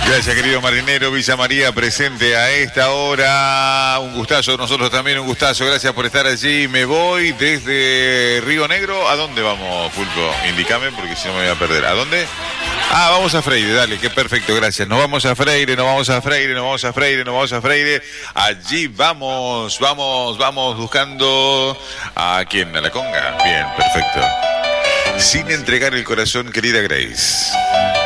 Gracias, querido marinero. Villa María presente a esta hora. Un gustazo, nosotros también un gustazo. Gracias por estar allí. Me voy desde Río Negro. ¿A dónde vamos, Pulpo? Indícame porque si no me voy a perder. ¿A dónde? Ah, vamos a Freire, dale, qué perfecto, gracias. Nos vamos a Freire, nos vamos a Freire, nos vamos a Freire, nos vamos a Freire. Allí vamos buscando a quién, a la conga. Bien, perfecto. Sin entregar el corazón, querida Grace.